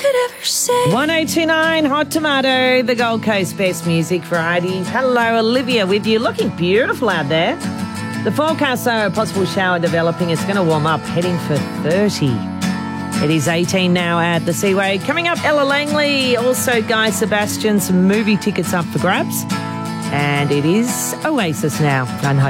1029 Hot Tomato, the Gold Coast Best Music Variety. Hello, Olivia with you. Looking beautiful out there. The forecast, though, a possible shower developing. It's going to warm up, heading for 30. It is 18 now at the Seaway. Coming up, Ella Langley, also Guy Sebastian, some movie tickets up for grabs. And it is Oasis now on Hot